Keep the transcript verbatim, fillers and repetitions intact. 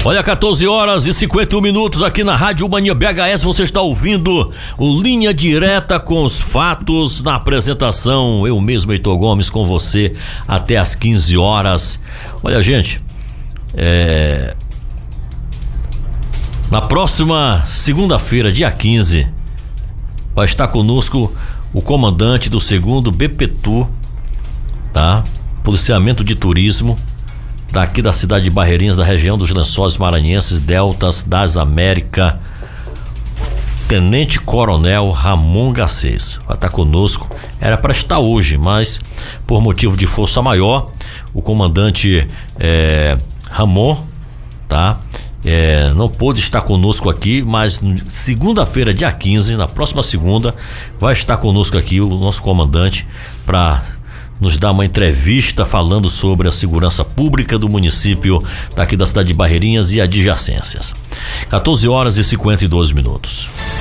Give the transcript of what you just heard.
Olha, quatorze horas e cinquenta e um minutos aqui na Rádio Mania B H S, você está ouvindo o Linha Direta com os fatos na apresentação, eu mesmo, Heitor Gomes, com você até às quinze horas. Olha, gente, é... na próxima segunda-feira, dia quinze, vai estar conosco o comandante do segundo B P T U, tá? Policiamento de Turismo, daqui da cidade de Barreirinhas, da região dos Lençóis Maranhenses, Deltas das Américas, Tenente Coronel Ramon Garcês. Vai estar conosco, era para estar hoje, mas por motivo de força maior, o comandante é, Ramon, tá? É, não pôde estar conosco aqui, mas segunda-feira, dia quinze, na próxima segunda, vai estar conosco aqui o nosso comandante para nos dar uma entrevista falando sobre a segurança pública do município daqui da cidade de Barreirinhas e adjacências. quatorze horas e cinquenta e dois minutos.